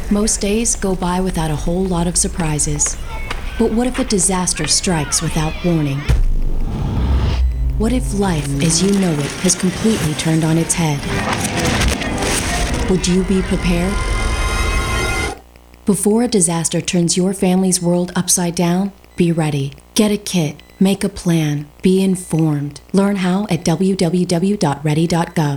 Most days go by without a whole lot of surprises. But what if a disaster strikes without warning? What if life as you know it has completely turned on its head? Would you be prepared? Before a disaster turns your family's world upside down, be ready. Get a kit, make a plan, be informed. Learn how at www.ready.gov.